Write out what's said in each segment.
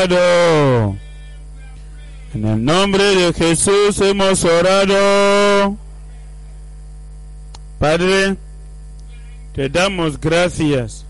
orado. En el nombre de Jesús hemos orado. Padre, te damos gracias.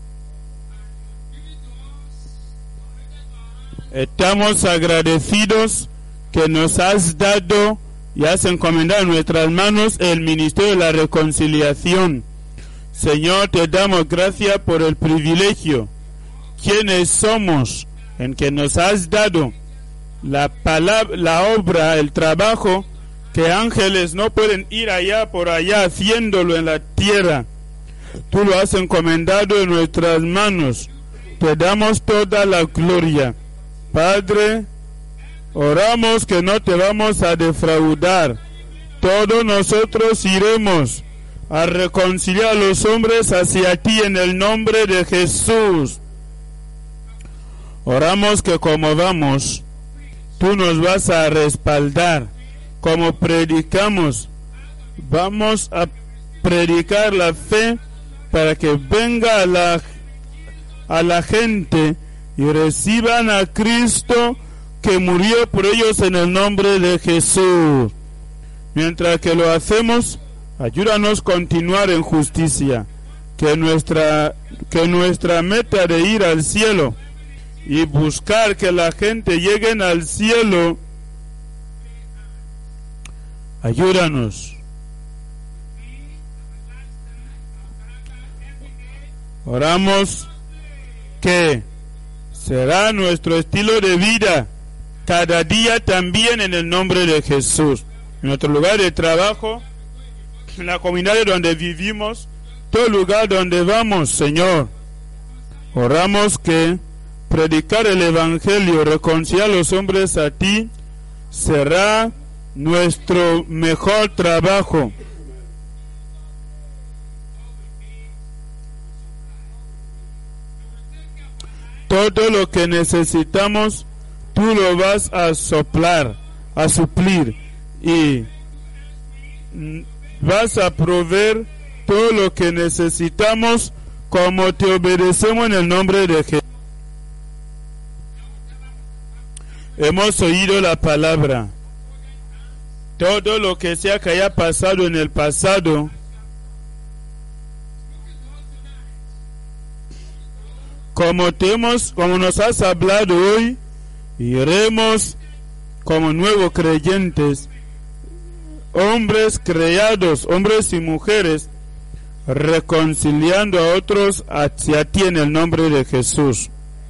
Estamos agradecidos que nos has dado y has encomendado en nuestras manos el ministerio de la reconciliación. Señor, te damos gracias por el privilegio. ¿Quiénes somos en que nos has dado la palabra, la obra, el trabajo, que ángeles no pueden ir allá por allá haciéndolo en la tierra? Tú lo has encomendado en nuestras manos. Te damos toda la gloria. Padre, oramos que no te vamos a defraudar. Todos nosotros iremos a reconciliar a los hombres hacia ti en el nombre de Jesús. Oramos que como vamos, tú nos vas a respaldar. Como predicamos, vamos a predicar la fe para que venga a la gente y reciban a Cristo que murió por ellos en el nombre de Jesús. Mientras que lo hacemos, ayúdanos a continuar en justicia, que nuestra meta de ir al cielo y buscar que la gente llegue al cielo, ayúdanos. Oramos que será nuestro estilo de vida cada día también en el nombre de Jesús. En nuestro lugar de trabajo, en la comunidad donde vivimos, todo lugar donde vamos, Señor. Oramos que predicar el Evangelio, reconciliar a los hombres a ti, será nuestro mejor trabajo. Todo lo que necesitamos, tú lo vas a soplar, a suplir, y vas a proveer todo lo que necesitamos como te obedecemos en el nombre de Jesús. Hemos oído la palabra. Todo lo que sea que haya pasado en el pasado, como nos has hablado hoy, iremos como nuevos creyentes, hombres creados, hombres y mujeres, reconciliando a otros hacia ti en el nombre de Jesús.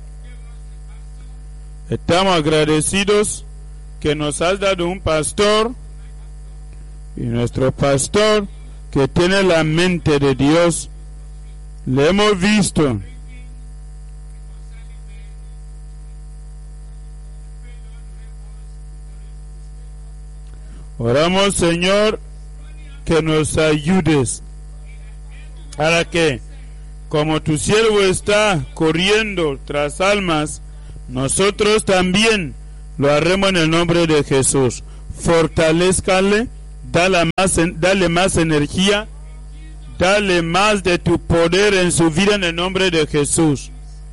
Estamos agradecidos que nos has dado un pastor, y nuestro pastor que tiene la mente de Dios, le hemos visto. Oramos, Señor, que nos ayudes para que, como tu siervo está corriendo tras almas, nosotros también lo haremos en el nombre de Jesús. Fortalézcale, dale más energía, dale más de tu poder en su vida en el nombre de Jesús.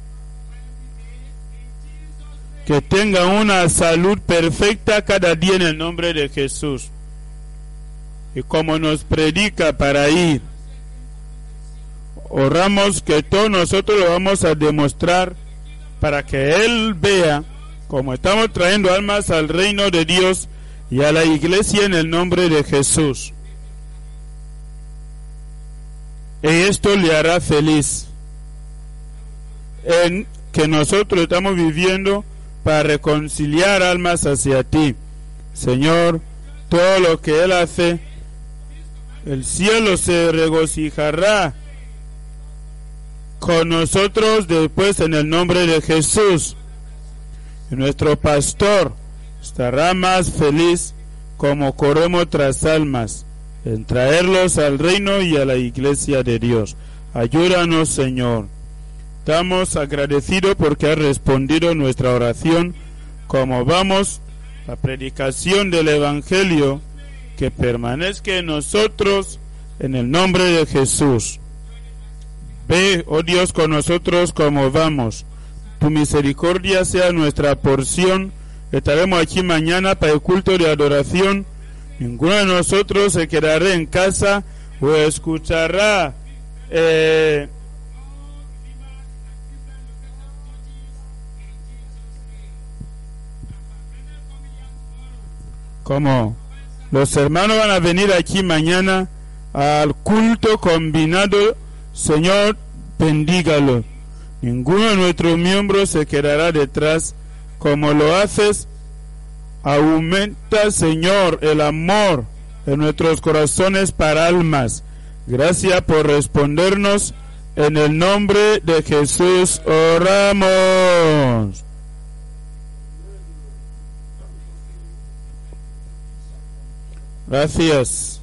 Que tenga una salud perfecta cada día en el nombre de Jesús. Y como nos predica para ir, oramos que todos nosotros lo vamos a demostrar para que Él vea cómo estamos trayendo almas al reino de Dios y a la iglesia en el nombre de Jesús. Y esto le hará feliz en que nosotros estamos viviendo para reconciliar almas hacia ti. Señor, todo lo que Él hace, el cielo se regocijará con nosotros después en el nombre de Jesús. Y nuestro pastor estará más feliz como corremos tras almas, en traerlos al reino y a la iglesia de Dios. Ayúdanos, Señor. Estamos agradecidos porque has respondido nuestra oración. Como vamos, la predicación del Evangelio, que permanezca en nosotros en el nombre de Jesús. Ve, oh Dios, con nosotros como vamos. tu misericordia sea nuestra porción. Estaremos aquí mañana para el culto de adoración. Ninguno de nosotros se quedará en casa o escuchará como los hermanos van a venir aquí mañana al culto combinado. Señor, bendígalo. Ninguno de nuestros miembros se quedará detrás. Como lo haces, aumenta, Señor, el amor en nuestros corazones para almas. Gracias por respondernos. En el nombre de Jesús oramos. Gracias.